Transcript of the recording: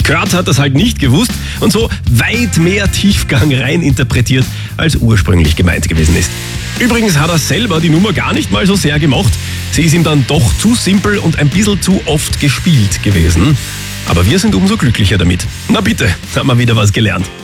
Kurt hat das halt nicht gewusst und so weit mehr Tiefgang rein interpretiert, als ursprünglich gemeint gewesen ist. Übrigens hat er selber die Nummer gar nicht mal so sehr gemocht. Sie ist ihm dann doch zu simpel und ein bisschen zu oft gespielt gewesen. Aber wir sind umso glücklicher damit. Na bitte, haben wir wieder was gelernt.